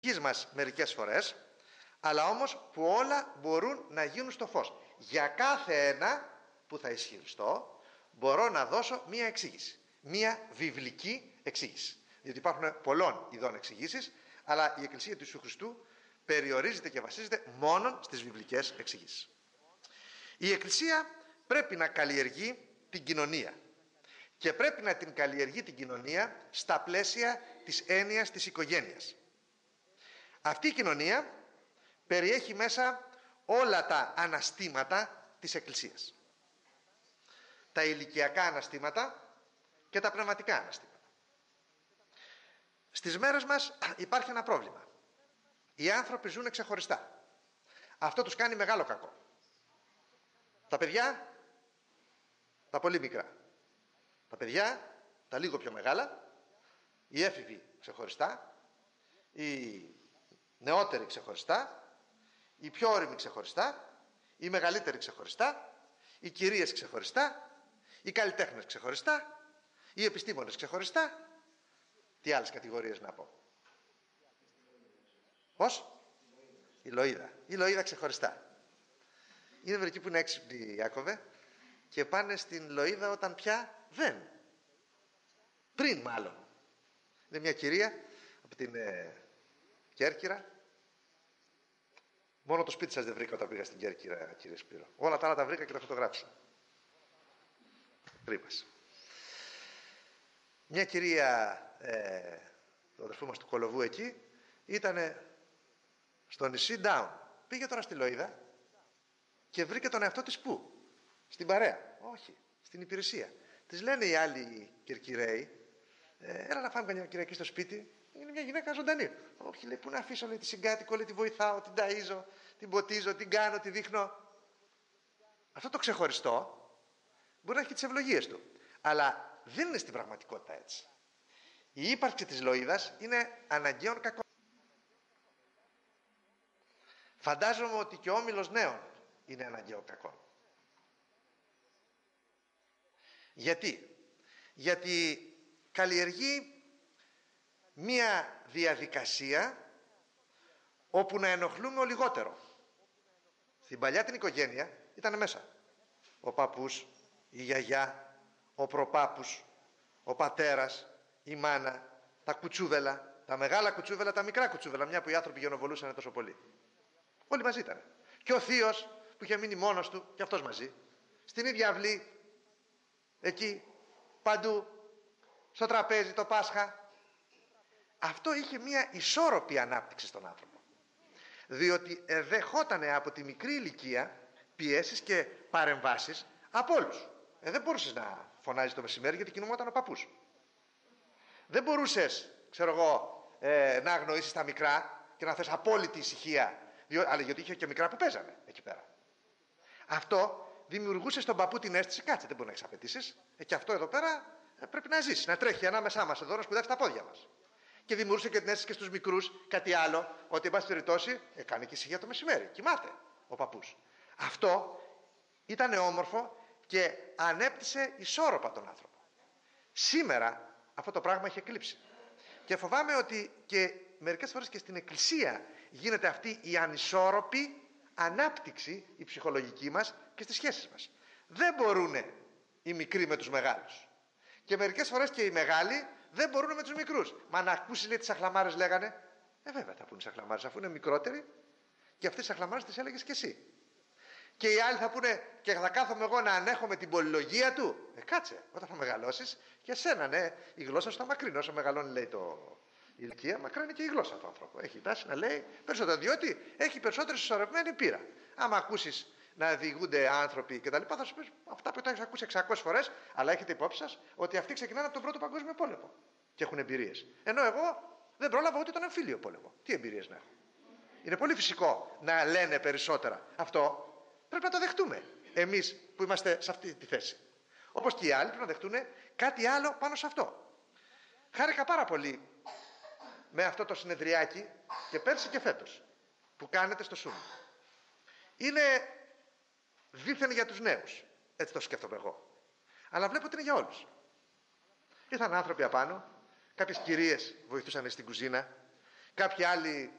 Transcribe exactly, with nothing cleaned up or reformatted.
μας μερικές φορές, αλλά όμως που όλα μπορούν να γίνουν στο φως. Για κάθε ένα που θα ισχυριστώ μπορώ να δώσω μία εξήγηση, μία βιβλική εξήγηση, διότι υπάρχουν πολλών ειδών εξηγήσεις, αλλά η Εκκλησία του Ιησού Χριστού περιορίζεται και βασίζεται μόνο στις βιβλικές εξηγήσεις. Η Εκκλησία πρέπει να καλλιεργεί την κοινωνία και πρέπει να την καλλιεργεί την κοινωνία στα πλαίσια της έννοιας της οικογένειας. Αυτή η κοινωνία περιέχει μέσα όλα τα αναστήματα της Εκκλησίας. Τα ηλικιακά αναστήματα και τα πνευματικά αναστήματα. Στις μέρες μας υπάρχει ένα πρόβλημα. Οι άνθρωποι ζουν ξεχωριστά. Αυτό τους κάνει μεγάλο κακό. Τα παιδιά, τα πολύ μικρά. Τα παιδιά, τα λίγο πιο μεγάλα, οι έφηβοι ξεχωριστά, οι νεότεροι ξεχωριστά, οι πιο όριμοι ξεχωριστά, οι μεγαλύτεροι ξεχωριστά, οι κυρίες ξεχωριστά, οι καλλιτέχνες ξεχωριστά, οι επιστήμονες ξεχωριστά. Τι άλλες κατηγορίες να πω? Πώς? Η Λοΐδα. Η Λοΐδα ξεχωριστά. Είναι μερικοί που είναι έξυπνοι, Ιάκωβε, και πάνε στην Λοΐδα όταν πια δεν. Πριν μάλλον. Είναι μια κυρία από την ε, Κέρκυρα. Μόνο το σπίτι σας δεν βρήκα όταν πήγα στην Κέρκυρα, κύριε Σπύρο. Όλα τα άλλα τα βρήκα και τα φωτογράφησα. Ρήμας. Μια κυρία, ε, το αδερφό μας του Κολοβού εκεί, ήταν στο νησί Down. Πήγε τώρα στη Λοΐδα και βρήκε τον εαυτό της πού? Στην παρέα? Όχι, στην υπηρεσία. Της λένε οι άλλοι Κερκυραίοι, ε, έλα να φάμε καμιά Κυριακή στο σπίτι. Είναι μια γυναίκα ζωντανή. Όχι, λέει, πού να αφήσω, λέει, τη συγκάτοικο, λέει, τη βοηθάω, την ταΐζω, την ποτίζω, την κάνω, τη δείχνω. Αυτό το ξεχωριστό μπορεί να έχει τις ευλογίες του. Αλλά δεν είναι στην πραγματικότητα έτσι. Η ύπαρξη της Λοΐδας είναι αναγκαίων κακό. Φαντάζομαι ότι και ο όμιλος νέων είναι αναγκαίο κακό. Γιατί? Γιατί καλλιεργεί μία διαδικασία όπου να ενοχλούμε ο λιγότερο. Στην παλιά την οικογένεια ήταν μέσα ο παππούς, η γιαγιά, ο προπάπους, ο πατέρας, η μάνα, τα κουτσούβελα, τα μεγάλα κουτσούβελα, τα μικρά κουτσούβελα, μια που οι άνθρωποι γενοβολούσαν τόσο πολύ. Όλοι μαζί ήταν. Και ο θείος που είχε μείνει μόνος του, και αυτός μαζί. Στην ίδια αυλή, εκεί, παντού, στο τραπέζι, το Πάσχα. Αυτό είχε μια ισόρροπη ανάπτυξη στον άνθρωπο. Διότι δεχότανε από τη μικρή ηλικία πιέσεις και παρεμβάσεις από όλους. Ε, δεν μπορούσες να φωνάζεις το μεσημέρι γιατί κινούμονταν ο παππούς. Δεν μπορούσες, ξέρω εγώ, ε, να αγνοήσεις τα μικρά και να θες απόλυτη ησυχία, διό, αλλά γιατί είχε και μικρά που παίζανε εκεί πέρα. Αυτό δημιουργούσε στον παππού την αίσθηση, κάτσε, δεν μπορεί να έχεις απαιτήσεις, ε, και αυτό εδώ πέρα ε, πρέπει να ζήσει, να τρέχει ανάμεσά μας εδώ, να σπουδάζει τα πόδια μας. Και δημιουργούσε και την αίσθηση και στους μικρούς κάτι άλλο, ότι εν πάση περιπτώσει ε, κάνει και ησυχία το μεσημέρι, κοιμάται ο παππούς. Αυτό ήταν όμορφο και ανέπτυσε ισόρροπα τον άνθρωπο. Σήμερα αυτό το πράγμα έχει εκλείψει. Και φοβάμαι ότι και μερικές φορές και στην Εκκλησία γίνεται αυτή η ανισόρροπη ανάπτυξη, η ψυχολογική μας και στις σχέσεις μας. Δεν μπορούν οι μικροί με τους μεγάλους. Και μερικές φορές και οι μεγάλοι δεν μπορούν με τους μικρούς. Μα να ακούσεις, λέει, τις αχλαμάρες λέγανε. Ε, βέβαια θα πούνε τις αχλαμάρες, αφού είναι μικρότεροι, και αυτές τις αχλαμάρες τις έλεγες και εσύ. Και οι άλλοι θα πούνε, και θα κάθομαι εγώ να ανέχομαι την πολυλογία του. Ε, κάτσε, όταν θα μεγαλώσεις, και εσένα, ναι, η γλώσσα σου θα μακρύνει. Όσο μεγαλώνει, λέει, το η ηλικία, μακρύνει και η γλώσσα του ανθρώπου. Έχει τάση να λέει περισσότερο, διότι έχει περισσότερη συσσωρευμένη πείρα. Άμα ακούσεις να διηγούνται άνθρωποι κτλ., θα σου πει αυτά που τα έχεις ακούσει εξακόσιες φορές, αλλά έχετε υπόψη σας ότι αυτοί ξεκινάνε από τον Πρώτο Παγκόσμιο Πόλεμο και έχουν εμπειρίες. Ενώ εγώ δεν πρόλαβα ούτε τον εμφύλιο πόλεμο. Τι εμπειρίες να έχω? Είναι πολύ φυσικό να λένε περισσότερα. Αυτό πρέπει να το δεχτούμε εμείς που είμαστε σε αυτή τη θέση. Όπως και οι άλλοι πρέπει να δεχτούν κάτι άλλο πάνω σε αυτό. Χάρηκα πάρα πολύ με αυτό το συνεδριάκι και πέρσι και φέτος που κάνετε στο Zoom. Είναι δήθεν για τους νέους, έτσι το σκέφτομαι εγώ, αλλά βλέπω ότι είναι για όλους. Ήρθαν άνθρωποι απάνω, κάποιες κυρίες βοηθούσαν στην κουζίνα, Κάποιοι άλλοι